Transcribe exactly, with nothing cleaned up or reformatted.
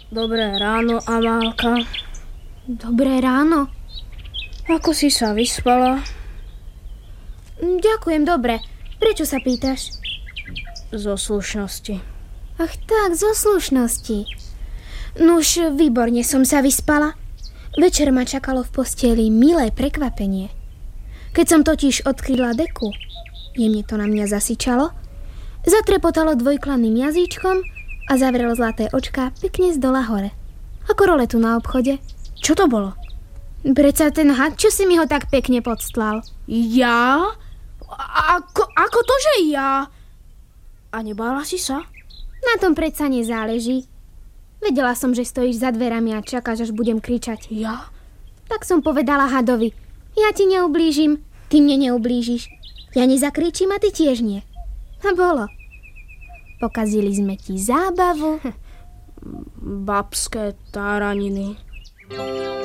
Dobré ráno, Amálka. Dobré ráno. Ako si sa vyspala? Ďakujem, dobre. Prečo sa pýtaš? Zo slušnosti. Ach tak, zo slušnosti. Nuž, výborne som sa vyspala. Večer ma čakalo v posteli milé prekvapenie. Keď som totiž odkryla deku, jemne to na mňa zasyčalo, zatrepotalo dvojklanným jazyčkom a zavrelo zlaté očká pekne z dola hore. Ako roletu na obchode. Čo to bolo? Preca ten had, čo si mi ho tak pekne podstlal. Ja? Ako, ako to, že ja? A nebála si sa? Na tom predsa nezáleží. Vedela som, že stojíš za dverami a čakáš, až budem kričať. Ja? Tak som povedala hadovi. Ja ti neublížim, ty mne neublížiš. Ja nezakričím a ty tiež nie. A bolo. Pokazili sme ti zábavu. Babské táraniny.